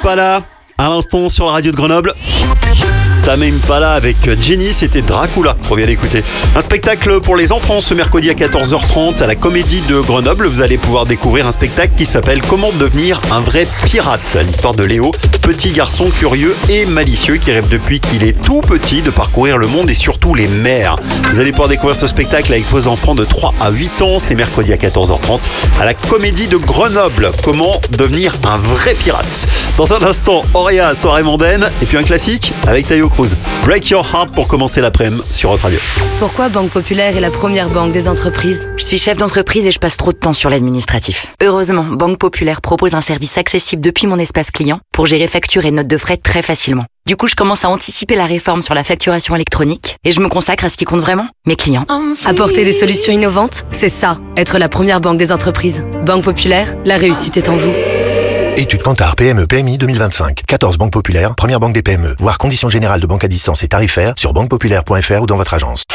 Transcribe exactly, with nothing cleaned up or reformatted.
pas là, à l'instant sur la radio de Grenoble. T'as même pas là avec Jenny, c'était Dracula, on vient d'écouter. Un spectacle pour les enfants ce mercredi à quatorze heures trente à la Comédie de Grenoble. Vous allez pouvoir découvrir un spectacle qui s'appelle Comment devenir un vrai pirate. L'histoire de Léo, petit garçon curieux et malicieux qui rêve depuis qu'il est tout petit de parcourir le monde et surtout les mers. Vous allez pouvoir découvrir ce spectacle avec vos enfants de trois à huit ans. C'est mercredi à quatorze heures trente à la Comédie de Grenoble. Comment devenir un vrai pirate. Dans un instant, Auréa, soirée mondaine et puis un classique avec Tayo Cruz. Break Your Heart pour commencer l'après-midi sur Hot Radio. Pourquoi Banque Populaire est la première banque des entreprises ? Je suis chef d'entreprise et je passe trop de temps sur l'administratif. Heureusement, Banque Populaire propose un service accessible depuis mon espace client pour gérer factures et notes de frais très facilement. Du coup, je commence à anticiper la réforme sur la facturation électronique et je me consacre à ce qui compte vraiment, mes clients. Apporter des solutions innovantes, c'est ça, être la première banque des entreprises. Banque Populaire, la réussite est en vous. Étude Kantar P M E P M I deux mille vingt-cinq. quatorze banques populaires, première banque des P M E. Voir conditions générales de banque à distance et tarifaires sur banque populaire point f r ou dans votre agence.